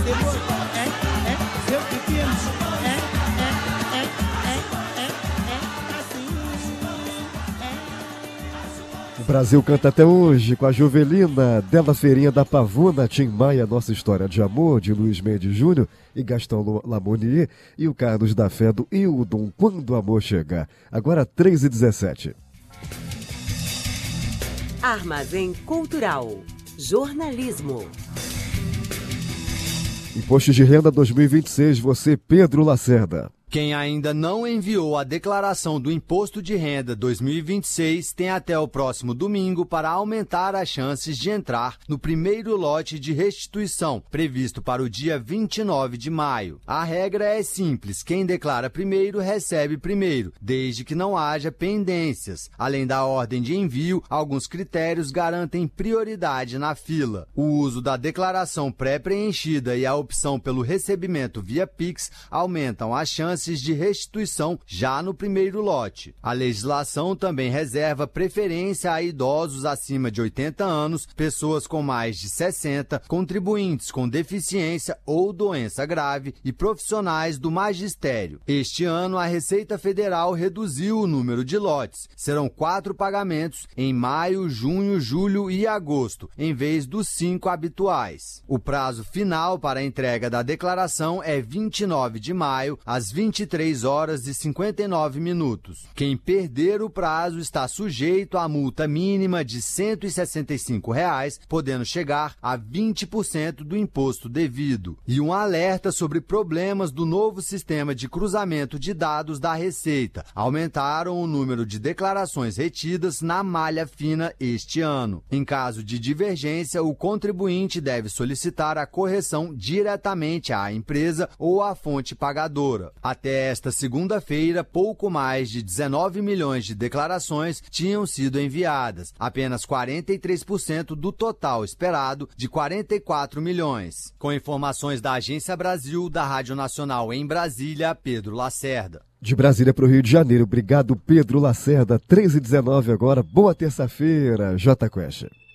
eu que penso, O Brasil canta até hoje com a Jovelina, Della Feirinha da Pavuna, Tim Maia, Nossa História de Amor, de Luiz Mendes Júnior e Gastão Lamonier, e o Carlos da Fé do Hildon, Quando o Amor Chegar. Agora 3h17. Armazém Cultural. Jornalismo. Imposto de Renda 2026, você, Pedro Lacerda. Quem ainda não enviou a declaração do Imposto de Renda 2026 tem até o próximo domingo para aumentar as chances de entrar no primeiro lote de restituição, previsto para o dia 29 de maio. A regra é simples: quem declara primeiro recebe primeiro, desde que não haja pendências. Além da ordem de envio, alguns critérios garantem prioridade na fila. O uso da declaração pré-preenchida e a opção pelo recebimento via Pix aumentam as chances de restituição já no primeiro lote. A legislação também reserva preferência a idosos acima de 80 anos, pessoas com mais de 60, contribuintes com deficiência ou doença grave e profissionais do magistério. Este ano, a Receita Federal reduziu o número de lotes. Serão 4 pagamentos em maio, junho, julho e agosto, em vez dos 5 habituais. O prazo final para a entrega da declaração é 29 de maio, às 23h59. Quem perder o prazo está sujeito à multa mínima de R$ 165, podendo chegar a 20% do imposto devido. E um alerta sobre problemas do novo sistema de cruzamento de dados da Receita. Aumentaram o número de declarações retidas na malha fina este ano. Em caso de divergência, o contribuinte deve solicitar a correção diretamente à empresa ou à fonte pagadora. Até esta segunda-feira, pouco mais de 19 milhões de declarações tinham sido enviadas, apenas 43% do total esperado de 44 milhões. Com informações da Agência Brasil, da Rádio Nacional em Brasília, Pedro Lacerda. De Brasília para o Rio de Janeiro, obrigado Pedro Lacerda, 3h19 agora, boa terça-feira, J Quest.